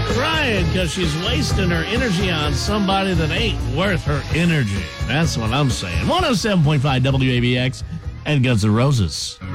crying because she's wasting her energy on somebody that ain't worth her energy. That's what I'm saying. 107.5 WABX and Guns N' Roses.